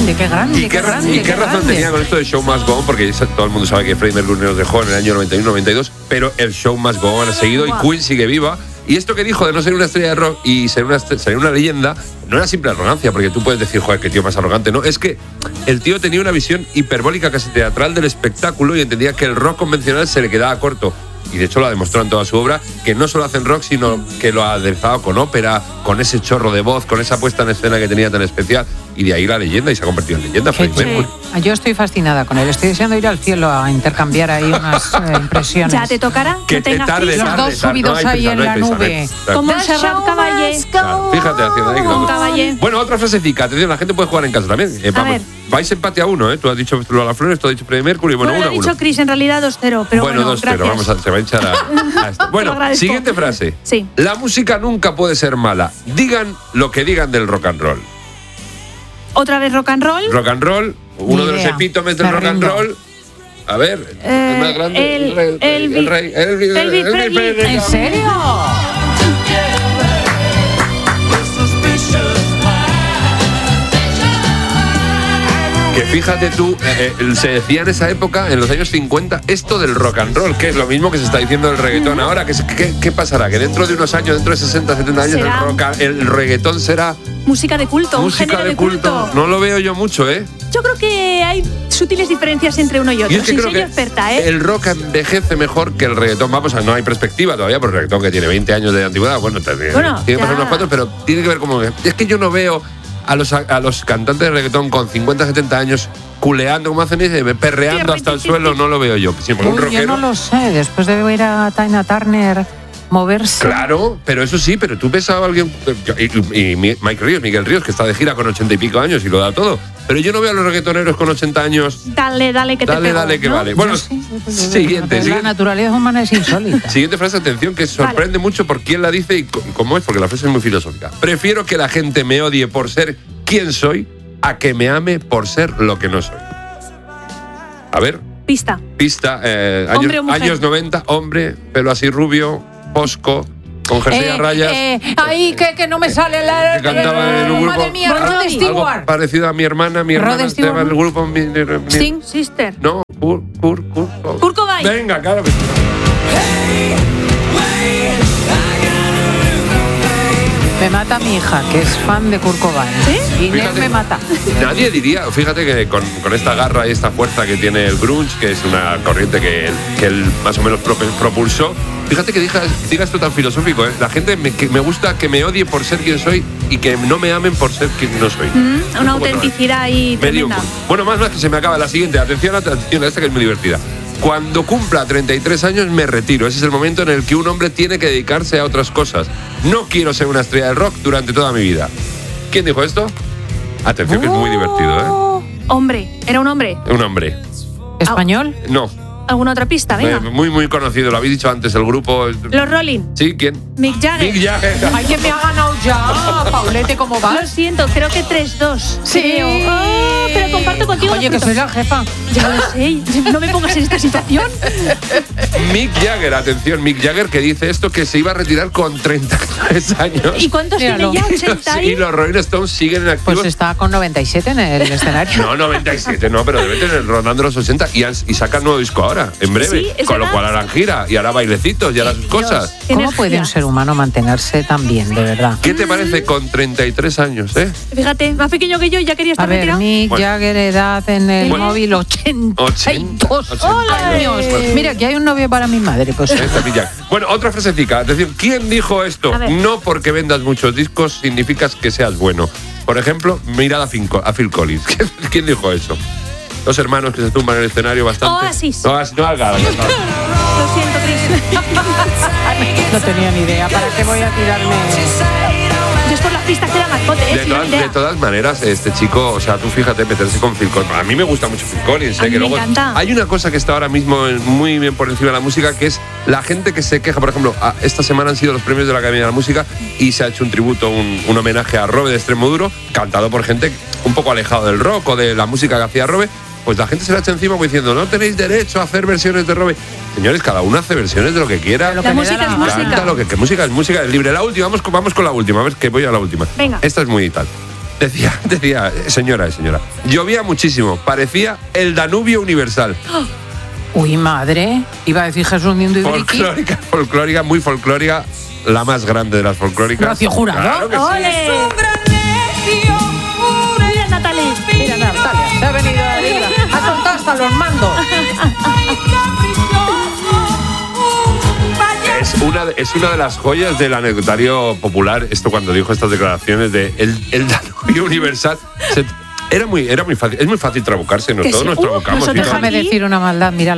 qué grande. ¿Y qué razón tenía con esto de Show Must Go On? Porque todo el mundo sabe que Freddie Mercury nos dejó en el año 91-92, pero el Show Must Go On ha seguido y Queen sigue viva. Y esto que dijo de no ser una estrella de rock y ser una leyenda, no era simple arrogancia, porque tú puedes decir, joder, qué tío más arrogante. No, es que el tío tenía una visión hiperbólica, casi teatral del espectáculo y entendía que el rock convencional se le quedaba corto. Y de hecho lo ha demostrado en toda su obra, que no solo hacen rock, sino que lo ha aderezado con ópera, con ese chorro de voz, con esa puesta en escena que tenía tan especial. Y de ahí la leyenda, y se ha convertido en leyenda. Yo estoy fascinada con él. Estoy deseando ir al cielo a intercambiar ahí unas impresiones. Ya te tocará. Que te tarde, los dos subidos ahí en la nube. Como Serrat Caballé. Claro, fíjate, haciendo ahí. Con Caballé. Bueno, otra frasecita. Atención, la gente puede jugar en casa también. Vamos, vais empate a 1, ¿eh? Tú has dicho Lola Flores, tú has dicho Freddie Mercury. Bueno, 1-1. Lo ha dicho Chris, en realidad 2-0. Pero bueno, 2-0. Vamos se va a echar a esto. Bueno, siguiente frase. Sí. La música nunca puede ser mala. Digan lo que digan del rock and roll. ¿Otra vez rock and roll? Rock and roll, uno de los epítomes del rock and roll. A ver, el más grande, el rey. Elvis Presley. ¿En serio? Que fíjate tú, se decía en esa época, en los años 50, esto del rock and roll, que es lo mismo que se está diciendo del reggaetón ahora. ¿Qué pasará? Que dentro de unos años, dentro de 60, 70 años, el reggaetón será... Música de culto, música un género de culto. No lo veo yo mucho, ¿eh? Yo creo que hay sutiles diferencias entre uno y otro. Y es que creo que experta, ¿eh? El rock envejece mejor que el reggaetón. Vamos, no hay perspectiva todavía por el reggaetón, que tiene 20 años de antigüedad. Bueno, tiene que pasar unos cuantos, pero tiene que ver cómo... Es que yo no veo a los cantantes de reggaetón con 50, 70 años culeando, como hacen, perreando hasta el suelo. No lo veo yo. Siempre un rockero. Yo no lo sé. Después de ir a Tina Turner... moverse. Claro, pero eso sí, pero tú ves a alguien, y Miguel Ríos, que está de gira con 80 y pico años y lo da todo. Pero yo no veo a los reggaetoneros con 80 años. Dale, que te pego, dale, que ¿no? vale. Bueno, siguiente. La naturaleza humana es insólita. Siguiente frase, atención, que sorprende mucho por quién la dice y cómo es, porque la frase es muy filosófica. Prefiero que la gente me odie por ser quien soy a que me ame por ser lo que no soy. A ver. Pista. Años 90, hombre, pelo así rubio, posco, con jersey a rayas. Ahí que no me sale la... Que cantaba en un grupo. Madre mía, Rod Stewart. Algo parecido a mi hermana estaba en el grupo. Sting Sister. No, Kurt Cobain. Venga, claro que sí. Me mata mi hija, que es fan de Kurt Cobain. ¿Sí? Inés Fíjate, me mata. Nadie diría, fíjate que con esta garra y esta fuerza que tiene el grunge, que es una corriente que él más o menos propulsó, fíjate que diga esto tan filosófico, ¿eh? La gente me gusta que me odie por ser quien soy y que no me amen por ser quien no soy. Una autenticidad ahí tremenda. Bueno, más que se me acaba la siguiente. Atención a esta que es muy divertida. Cuando cumpla 33 años me retiro. Ese es el momento en el que un hombre tiene que dedicarse a otras cosas. No quiero ser una estrella del rock durante toda mi vida. ¿Quién dijo esto? Atención, que es muy divertido, ¿eh? Hombre, era un hombre. Un hombre. ¿Español? No. ¿Alguna otra pista? Venga. Muy, muy conocido. Lo habéis dicho antes, el grupo. Los Rolling. ¿Sí? ¿Quién? Mick Jagger. Mick Jagger. Ay, que me ha ganado ya. Paulete, ¿cómo vas? Lo siento, creo que 3-2. Sí. Pero comparto contigo. Oye, que soy la jefa. Ya lo sé. No me pongas en esta situación. Mick Jagger, atención, Mick Jagger, que dice esto, que se iba a retirar con 33 años. ¿Y cuántos tiene ya? ¿80 y los Rolling Stones siguen en activos. Pues está con 97 en el escenario. No, 97 no, pero debe tener rondando los 80 y saca un nuevo disco ahora, en breve. Sí, con lo cual harán gira y hará bailecitos y hará sus cosas. ¿Cómo puede un ser humano mantenerse tan bien, de verdad? ¿Qué te parece con 33 años, Fíjate, más pequeño que yo, ya quería estar retirado. Mick Jagger, edad en el móvil, 82 años. Mira, aquí hay un novio para mi madre. Pues. Bueno, otra frasecita. Atención, ¿quién dijo esto? No porque vendas muchos discos significa que seas bueno. Por ejemplo, mirad a Phil Collins. ¿Quién dijo eso? Dos hermanos que se tumban en el escenario bastante. Oasis. No, Algar. Lo siento, Chris. No tenía ni idea. ¿Para qué voy a tirarme? Yo es por las pistas que da mascote, de todas maneras, este chico, o sea, tú fíjate, meterse con Phil Collins. A mí me gusta mucho Phil Collins. A mí me encanta. Hay una cosa que está ahora mismo muy bien por encima de la música, que es la gente que se queja. Por ejemplo, esta semana han sido los premios de la Academia de la Música y se ha hecho un tributo, un homenaje a Robe de Extremoduro, cantado por gente un poco alejado del rock o de la música que hacía Robe. Pues la gente se la echa encima diciendo, no tenéis derecho a hacer versiones de Robe. Señores, cada uno hace versiones de lo que quiera. La música es música. Que música es libre. La última, vamos con la última. A ver, que voy a la última. Venga. Esta es muy tal. Decía, señora, llovía muchísimo, parecía el Danubio universal. Uy, madre, iba a decir Jesús Nindo y Briki. Folclórica, muy folclórica, la más grande de las folclóricas. Rocío Jurado. Claro que sí. ¡Ole! Mira, Natalie. Mira, Natalia, se ha venido arriba. Ha soltado hasta los mandos. Es una de las joyas del anecdotario popular, esto cuando dijo estas declaraciones de el Danubio universal. Era muy fácil, es muy fácil trabucarse, todos nos trabucamos. Déjame decir una maldad, mira